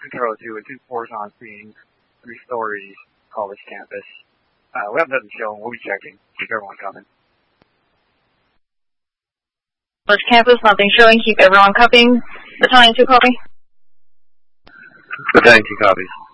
Control 2 with 2 floors on screen, 3 stories, college campus. We have nothing showing. We'll be checking. Keep everyone coming. College campus, nothing showing. Keep everyone copying. Battalion 2 copy. Battalion 2 copies.